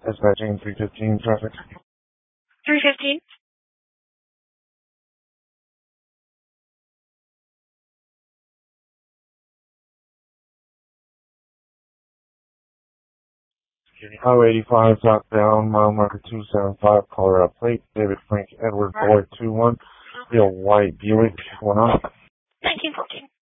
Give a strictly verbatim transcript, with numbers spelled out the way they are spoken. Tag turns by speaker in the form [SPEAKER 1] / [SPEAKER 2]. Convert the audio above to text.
[SPEAKER 1] Dispatching three fifteen traffic.
[SPEAKER 2] three fifteen?
[SPEAKER 1] Highway eighty-five, southbound, mile marker two seven five, Colorado plate, David Frank Edward Boyd two one, real white Buick, one up.
[SPEAKER 2] nineteen fourteen.